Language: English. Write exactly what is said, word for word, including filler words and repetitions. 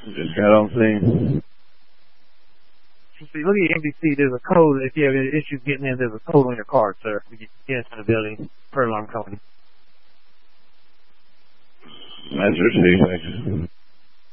Just got on scene. See, look at your N B C. There's a code. If you have any issues getting in, there's a code on your card, sir. You get into the building per alarm company. That's your see.